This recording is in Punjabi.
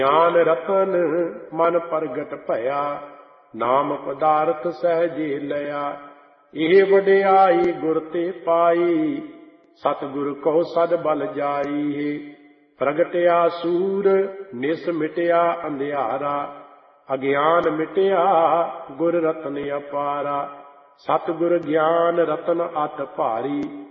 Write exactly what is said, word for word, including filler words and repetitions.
ਗਿਆਨ ਰਤਨ ਮਨ ਪ੍ਰਗਟ ਭਇਆ, ਨਾਮ ਪਦਾਰਥ ਸਹਿਜੇ ਲਿਆ। ਇਹ ਵਡਿਆਈ ਗੁਰ ਤੇ ਪਾਈ, ਸਤਿਗੁਰ ਕਉ ਸਦ ਬਲ ਜਾਈ। ਪ੍ਰਗਟਿਆ ਸੂਰ ਨਿਸ ਮਿਟਿਆ ਅੰਧਿਆਰਾ, ਅਗਿਆਨ ਮਿਟਿਆ ਗੁਰ ਰਤਨ ਅਪਾਰਾ। ਸਤਿਗੁਰ ਗਿਆਨ ਰਤਨ ਅਤ ਭਾਰੀ,